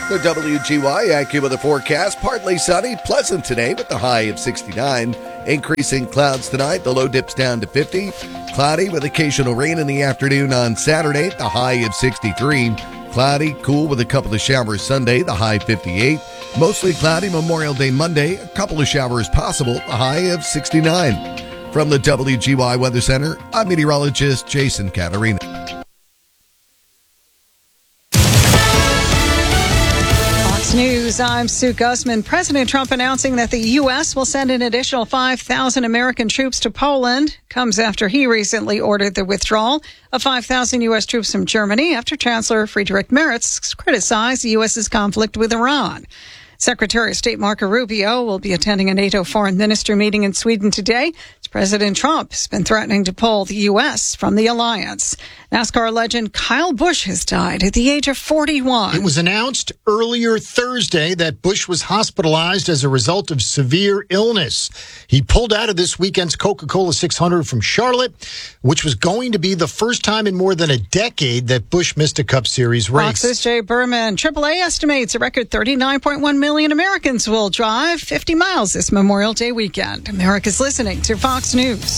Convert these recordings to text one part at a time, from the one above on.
The WGY AccuWeather forecast, partly sunny, pleasant today with the high of 69. Increasing clouds tonight, the low dips down to 50. Cloudy with occasional rain in the afternoon on Saturday, the high of 63. Cloudy, cool with a couple of showers Sunday, the high 58. Mostly cloudy Memorial Day Monday, a couple of showers possible, the high of 69. From the WGY Weather Center, I'm meteorologist Jason Caterina. News, I'm Sue Guzman. President Trump announcing that the U.S. will send an additional 5,000 American troops to Poland comes after he recently ordered the withdrawal of 5,000 U.S. troops from Germany after Chancellor Friedrich Merz criticized the U.S.'s conflict with Iran. Secretary of State Marco Rubio will be attending a NATO foreign minister meeting in Sweden today. President Trump has been threatening to pull the U.S. from the alliance. NASCAR legend Kyle Busch has died at the age of 41. It was announced earlier Thursday that Busch was hospitalized as a result of severe illness. He pulled out of this weekend's Coca-Cola 600 from Charlotte, which was going to be the first time in more than a decade that Busch missed a Cup Series race. Fox's Jay Berman. AAA estimates a record 39.1 million Americans will drive 50 miles this Memorial Day weekend. America's listening to Fox News.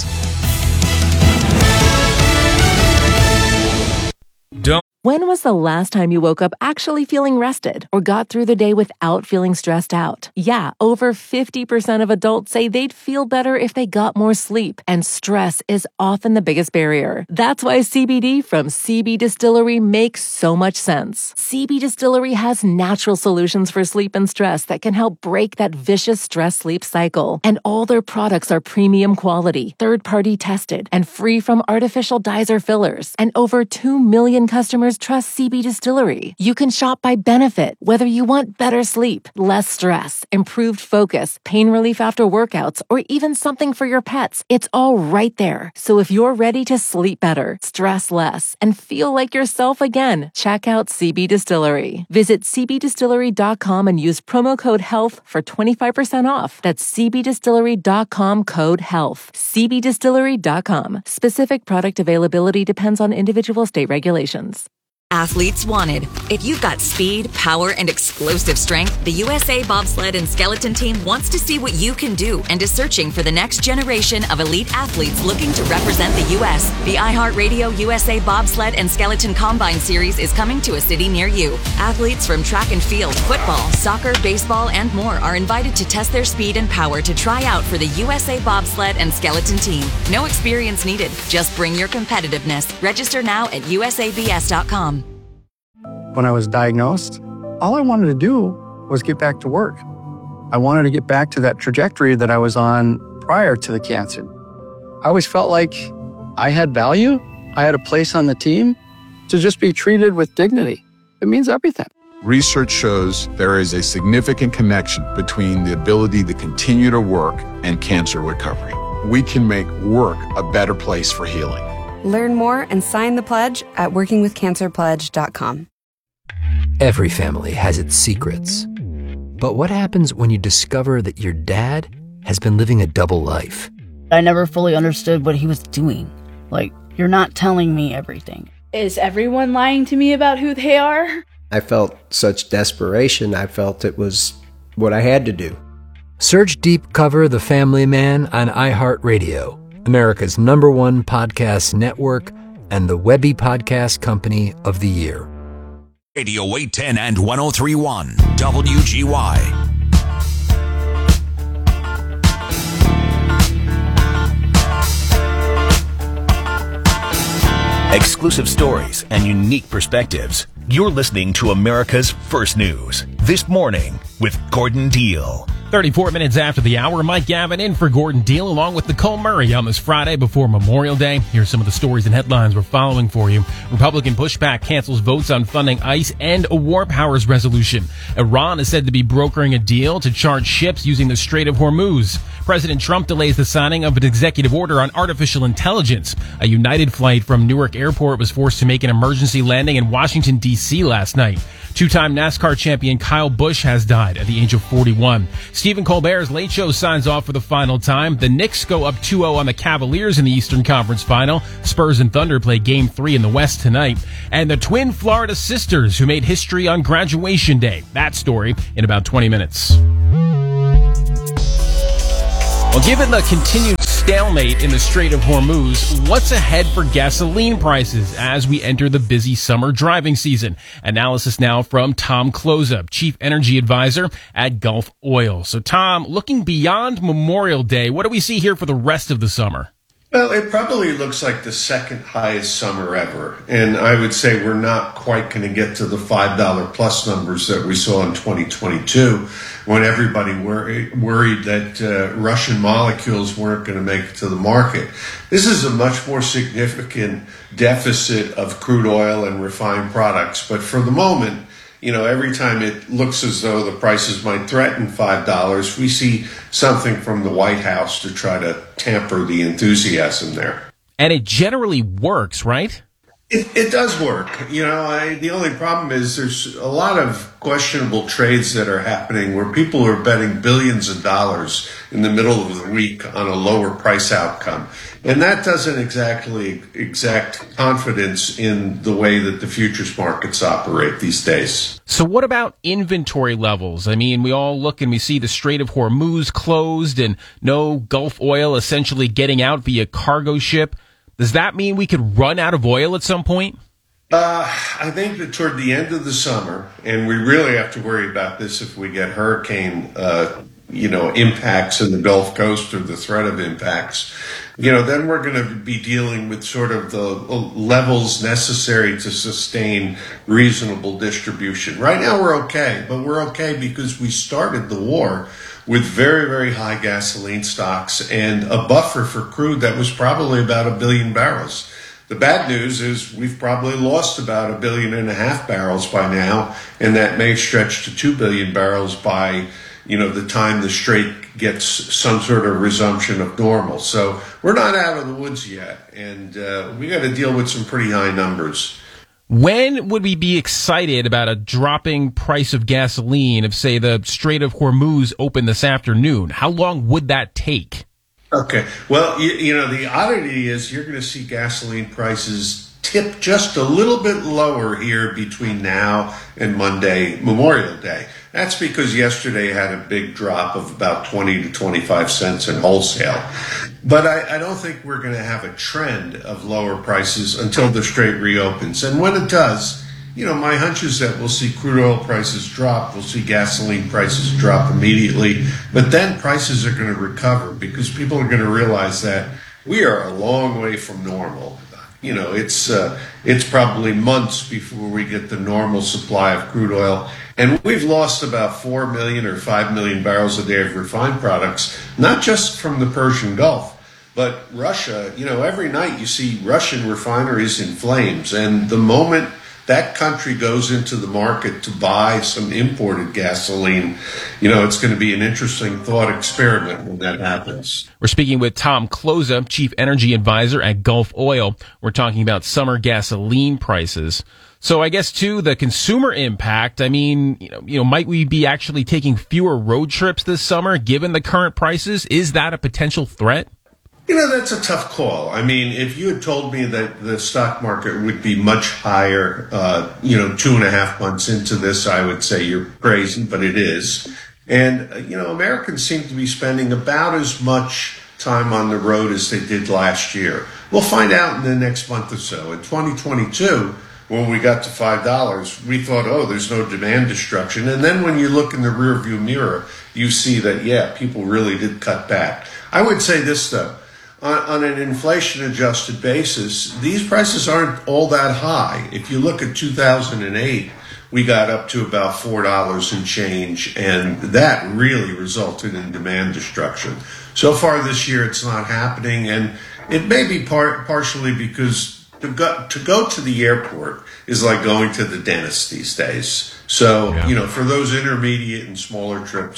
When was the last time you woke up actually feeling rested or got through the day without feeling stressed out? Yeah, over 50% of adults say they'd feel better if they got more sleep, and stress is often the biggest barrier. That's why CBD from CB Distillery makes so much sense. CB Distillery has natural solutions for sleep and stress that can help break that vicious stress-sleep cycle. And all their products are premium quality, third-party tested, and free from artificial dyes or fillers. And over 2 million customers trust CB Distillery. You can shop by benefit, whether you want better sleep, less stress, improved focus, pain relief after workouts, or even something for your pets. It's all right there. So if you're ready to sleep better, stress less, and feel like yourself again, check out CB Distillery. Visit cbdistillery.com and use promo code HEALTH for 25% off. That's cbdistillery.com code HEALTH. cbdistillery.com. Specific product availability depends on individual state regulations. Athletes wanted. If you've got speed, power, and explosive strength, the USA Bobsled and Skeleton Team wants to see what you can do and is searching for the next generation of elite athletes looking to represent the U.S. The iHeartRadio USA Bobsled and Skeleton Combine Series is coming to a city near you. Athletes from track and field, football, soccer, baseball, and more are invited to test their speed and power to try out for the USA Bobsled and Skeleton Team. No experience needed. Just bring your competitiveness. Register now at usabs.com. When I was diagnosed, all I wanted to do was get back to work. I wanted to get back to that trajectory that I was on prior to the cancer. I always felt like I had value. I had a place on the team. To just be treated with dignity, it means everything. Research shows there is a significant connection between the ability to continue to work and cancer recovery. We can make work a better place for healing. Learn more and sign the pledge at workingwithcancerpledge.com. Every family has its secrets. But what happens when you discover that your dad has been living a double life? I never fully understood what he was doing. Like, you're not telling me everything. Is everyone lying to me about who they are? I felt such desperation. I felt it was what I had to do. Search Deep Cover The Family Man on iHeartRadio, America's #1 podcast network and the Webby Podcast Company of the Year. Radio 810 and 103.1 WGY. Exclusive stories and unique perspectives. You're listening to America's First News. This morning with Gordon Deal. 34 minutes after the hour, Mike Gavin in for Gordon Deal along with Nicole Murray on this Friday before Memorial Day. Here's some of the stories and headlines we're following for you. Republican pushback cancels votes on funding ICE and a war powers resolution. Iran is said to be brokering a deal to charge ships using the Strait of Hormuz. President Trump delays the signing of an executive order on artificial intelligence. A United flight from Newark Airport was forced to make an emergency landing in Washington, D.C. last night. Two-time NASCAR champion Kyle Busch has died at the age of 41. Stephen Colbert's Late Show signs off for the final time. The Knicks go up 2-0 on the Cavaliers in the Eastern Conference Final. Spurs and Thunder play Game 3 in the West tonight. And the twin Florida sisters who made history on graduation day. That story in about 20 minutes. Well, given the continued stalemate in the Strait of Hormuz, what's ahead for gasoline prices as we enter the busy summer driving season? Analysis now from Tom Kloza, Chief Energy Advisor at Gulf Oil. So, Tom, looking beyond Memorial Day, what do we see here for the rest of the summer? Well, it probably looks like the second highest summer ever. And I would say we're not quite going to get to the $5 plus numbers that we saw in 2022 when everybody worried that Russian molecules weren't going to make it to the market. This is a much more significant deficit of crude oil and refined products. But for the moment, every time it looks as though the prices might threaten $5, we see something from the White House to try to tamper the enthusiasm there. And it generally works, right? It does work. The only problem is there's a lot of questionable trades that are happening where people are betting billions of dollars in the middle of the week on a lower price outcome. And that doesn't exactly exact confidence in the way that the futures markets operate these days. So what about inventory levels? I mean, we all look and we see the Strait of Hormuz closed and no Gulf oil essentially getting out via cargo ship. Does that mean we could run out of oil at some point? I think that toward the end of the summer, and we really have to worry about this if we get hurricane, impacts in the Gulf Coast or the threat of impacts, then we're going to be dealing with sort of the levels necessary to sustain reasonable distribution. Right now we're okay, but we're okay because we started the war with very, very high gasoline stocks and a buffer for crude that was probably about 1 billion barrels. The bad news is we've probably lost about 1.5 billion barrels by now, and that may stretch to 2 billion barrels by the time the Strait gets some sort of resumption of normal. So we're not out of the woods yet, and we got to deal with some pretty high numbers. When would we be excited about a dropping price of gasoline if, say, the Strait of Hormuz opened this afternoon? How long would that take? Okay. Well, the oddity is you're going to see gasoline prices tip just a little bit lower here between now and Monday, Memorial Day. That's because yesterday had a big drop of about 20 to 25 cents in wholesale. But I don't think we're going to have a trend of lower prices until the Strait reopens. And when it does, my hunch is that we'll see crude oil prices drop. We'll see gasoline prices drop immediately. But then prices are going to recover because people are going to realize that we are a long way from normal. It's probably months before we get the normal supply of crude oil. And we've lost about 4 million or 5 million barrels a day of refined products, not just from the Persian Gulf, but Russia. Every night you see Russian refineries in flames. And the moment that country goes into the market to buy some imported gasoline, it's going to be an interesting thought experiment when that happens. We're speaking with Tom Kloza, Chief Energy Advisor at Gulf Oil. We're talking about summer gasoline prices. So I guess, too, the consumer impact, I mean, might we be actually taking fewer road trips this summer given the current prices? Is that a potential threat? That's a tough call. I mean, if you had told me that the stock market would be much higher, 2.5 months into this, I would say you're crazy, but it is. And, Americans seem to be spending about as much time on the road as they did last year. We'll find out in the next month or so. In 2022, when we got to $5, we thought, there's no demand destruction. And then when you look in the rearview mirror, you see that, people really did cut back. I would say this, though. On an inflation-adjusted basis, these prices aren't all that high. If you look at 2008, we got up to about $4 and change, and that really resulted in demand destruction. So far this year, it's not happening, and it may be partially because to go to the airport is like going to the dentist these days. So, for those intermediate and smaller trips,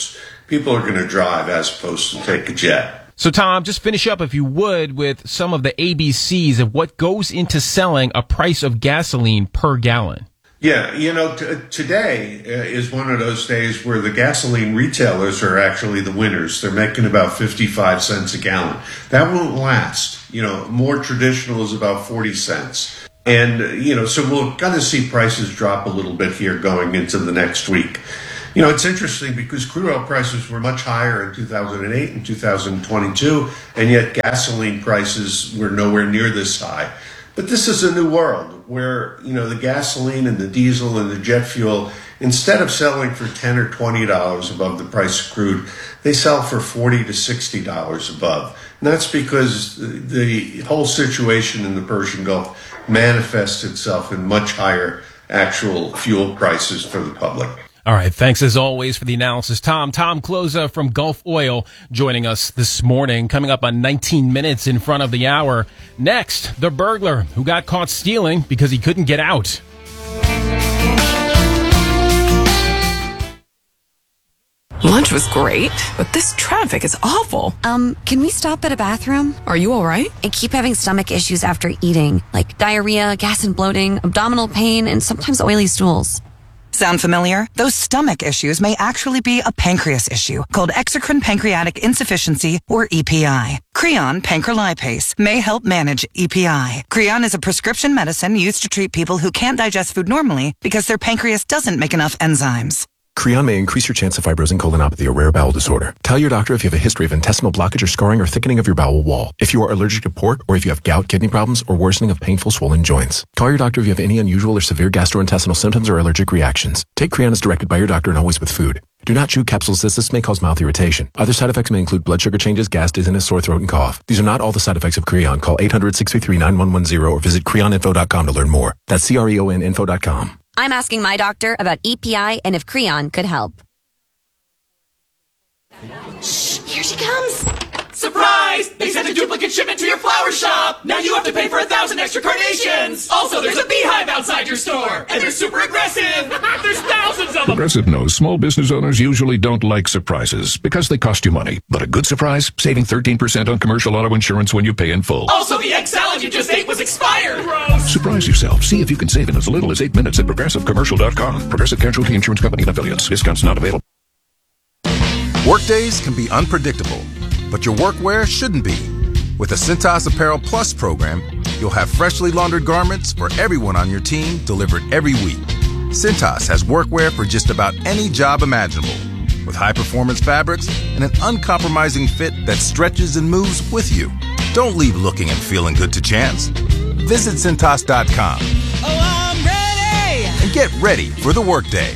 people are going to drive as opposed to take a jet. So, Tom, just finish up, if you would, with some of the ABCs of what goes into selling a price of gasoline per gallon. Yeah, today is one of those days where the gasoline retailers are actually the winners. They're making about 55 cents a gallon. That won't last. More traditional is about 40 cents. And, so we're going to see prices drop a little bit here going into the next week. It's interesting because crude oil prices were much higher in 2008 and 2022, and yet gasoline prices were nowhere near this high. But this is a new world where, the gasoline and the diesel and the jet fuel, instead of selling for $10 or $20 above the price of crude, they sell for $40 to $60 above. And that's because the whole situation in the Persian Gulf manifests itself in much higher actual fuel prices for the public. All right. Thanks, as always, for the analysis, Tom. Tom Closa from Gulf Oil joining us this morning, coming up on 19 minutes in front of the hour. Next, the burglar who got caught stealing because he couldn't get out. Lunch was great, but this traffic is awful. Can we stop at a bathroom? Are you all right? I keep having stomach issues after eating, like diarrhea, gas and bloating, abdominal pain, and sometimes oily stools. Sound familiar? Those stomach issues may actually be a pancreas issue called exocrine pancreatic insufficiency, or EPI. Creon pancrelipase may help manage EPI. Creon is a prescription medicine used to treat people who can't digest food normally because their pancreas doesn't make enough enzymes. Creon may increase your chance of fibrosing colonopathy, a rare bowel disorder. Tell your doctor if you have a history of intestinal blockage or scarring or thickening of your bowel wall, if you are allergic to pork, or if you have gout, kidney problems, or worsening of painful swollen joints. Call your doctor if you have any unusual or severe gastrointestinal symptoms or allergic reactions. Take Creon as directed by your doctor and always with food. Do not chew capsules as this may cause mouth irritation. Other side effects may include blood sugar changes, gas, dizziness, sore throat, and cough. These are not all the side effects of Creon. Call 800-633-9110 or visit creoninfo.com to learn more. That's CREONinfo.com. I'm asking my doctor about EPI and if Creon could help. Shh, here she comes. Surprise! They sent a duplicate shipment to your flower shop! Now you have to pay for 1,000 extra carnations! Also, there's a beehive outside your store! And they're super aggressive! There's thousands of them! Progressive knows small business owners usually don't like surprises because they cost you money. But a good surprise? Saving 13% on commercial auto insurance when you pay in full. Also, the egg salad you just ate was expired! Gross! Surprise yourself. See if you can save in as little as 8 minutes at ProgressiveCommercial.com. Progressive Casualty Insurance Company and Affiliates. Discounts not available. Workdays can be unpredictable, but your workwear shouldn't be. With the Cintas Apparel Plus program, you'll have freshly laundered garments for everyone on your team delivered every week. Cintas has workwear for just about any job imaginable, with high-performance fabrics and an uncompromising fit that stretches and moves with you. Don't leave looking and feeling good to chance. Visit Cintas.com. Oh, I'm ready! And get ready for the workday.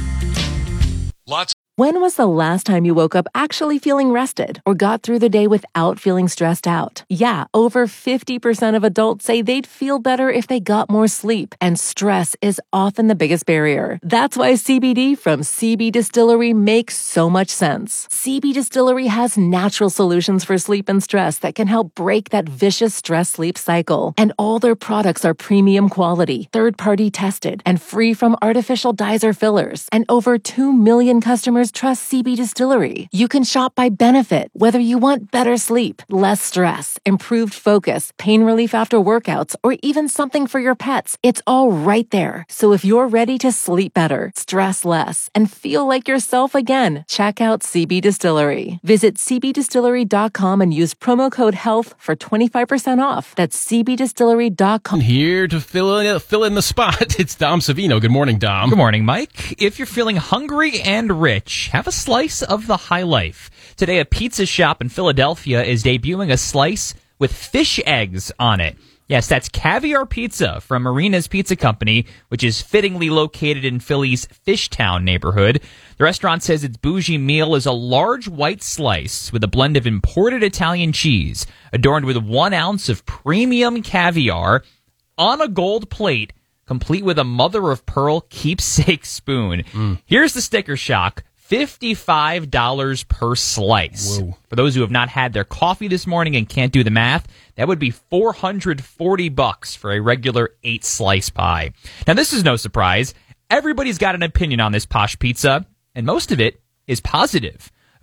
When was the last time you woke up actually feeling rested or got through the day without feeling stressed out? Yeah, over 50% of adults say they'd feel better if they got more sleep, and stress is often the biggest barrier. That's why CBD from CB Distillery makes so much sense. CB Distillery has natural solutions for sleep and stress that can help break that vicious stress-sleep cycle. And all their products are premium quality, third-party tested, and free from artificial dyes or fillers. And over 2 million customers trust CB Distillery. You can shop by benefit, whether you want better sleep, less stress, improved focus, pain relief after workouts, or even something for your pets. It's all right there. So if you're ready to sleep better, stress less, and feel like yourself again, check out CB Distillery. Visit cbdistillery.com and use promo code HEALTH for 25% off. That's cbdistillery.com. Here to fill in the spot, it's Dom Savino. Good morning, Dom. Good morning, Mike. If you're feeling hungry and rich, have a slice of the high life. Today, a pizza shop in Philadelphia is debuting a slice with fish eggs on it. Yes, that's Caviar Pizza from Marina's Pizza Company, which is fittingly located in Philly's Fishtown neighborhood. The restaurant says its bougie meal is a large white slice with a blend of imported Italian cheese, adorned with 1 ounce of premium caviar on a gold plate, complete with a mother-of-pearl keepsake spoon. Here's the sticker shock. $55 per slice. Whoa. For those who have not had their coffee this morning and can't do the math, that would be $440 for a regular 8-slice pie. Now, this is no surprise. Everybody's got an opinion on this posh pizza, and most of it is positive.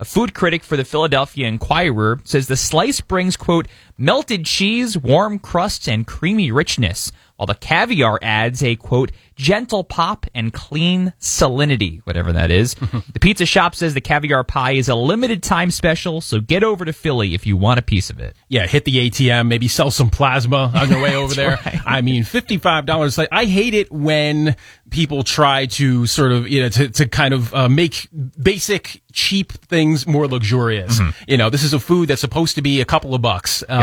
A food critic for the Philadelphia Inquirer says the slice brings, quote, melted cheese, warm crust, and creamy richness, while the caviar adds a, quote, gentle pop and clean salinity, whatever that is. The pizza shop says the caviar pie is a limited time special, so get over to Philly if you want a piece of it. Yeah, hit the ATM, maybe sell some plasma on your way over there. Right. I mean, $55. Like, I hate it when people try to sort of, to kind of make basic, cheap things more luxurious. This is a food that's supposed to be a couple of bucks.